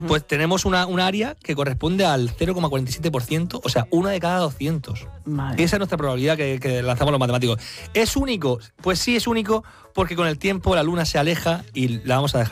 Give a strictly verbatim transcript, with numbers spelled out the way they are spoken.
pues tenemos una, una área que corresponde al cero coma cuarenta y siete por ciento, o sea, una de cada doscientos. Madre. Esa es nuestra probabilidad que, que lanzamos los matemáticos. ¿Es único? Pues sí, es único, porque con el tiempo la Luna se aleja y la vamos a dejar